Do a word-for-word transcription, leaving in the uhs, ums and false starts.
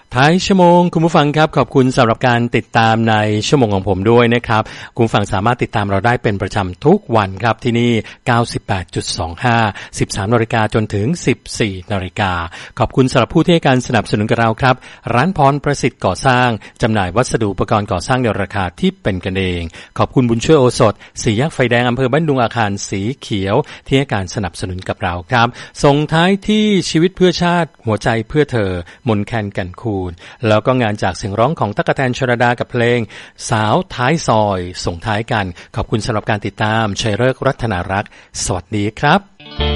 ท้ายชั่วโมงคุณผู้ฟังครับขอบคุณสำหรับการติดตามในชั่วโมงของผมด้วยนะครับคุณผู้ฟังสามารถติดตามเราได้เป็นประจำทุกวันครับที่นี่ เก้าสิบแปดจุดสองห้า สิบสามนาฬิกาจนถึง สิบสี่นาฬิกาขอบคุณสำหรับผู้ที่ให้การสนับสนุนกับเราครับร้านพรประสิทธิ์ก่อสร้างจำหน่ายวัสดุอุปกรณ์ก่อสร้างในราคาที่เป็นกันเองขอบคุณบุญช่วยโอสถสี่แยกไฟแดงอำเภอบ้านดุงอาคารสีเขียวที่ให้การสนับสนุนกับเราครับส่งท้ายที่ชีวิตเพื่อชาติหัวใจเพื่อเธอมนแคนกันคูณแล้วก็งานจากเสียงร้องของตั๊กแตนชลดากับเพลงสาวท้ายซอยส่งท้ายกันขอบคุณสำหรับการติดตามชัยฤกษ์รัตนารักษ์สวัสดีครับ